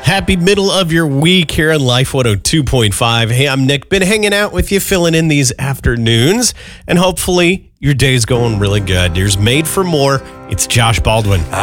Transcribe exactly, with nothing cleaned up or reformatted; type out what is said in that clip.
Happy middle of your week here on Life one oh two point five. Hey, I'm Nick. Been hanging out with you, filling in these afternoons, and hopefully your day's going really good. Here's Made for More. It's Josh Baldwin.